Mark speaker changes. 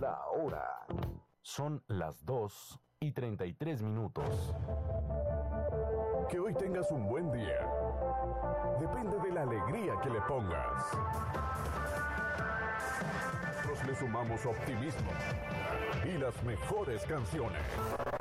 Speaker 1: la hora. Son las 2:33.
Speaker 2: Que hoy tengas un buen día. Depende de la alegría que le pongas. Nosotros le sumamos optimismo y las mejores canciones.